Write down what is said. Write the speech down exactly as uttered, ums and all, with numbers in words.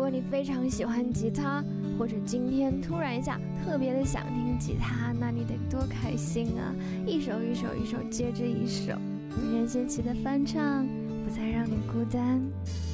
果你非常喜欢吉他，或者今天突然一下特别的想听吉他，那你得多开心啊！一首一首一首接着一首，任贤齐的翻唱，不再让你孤单。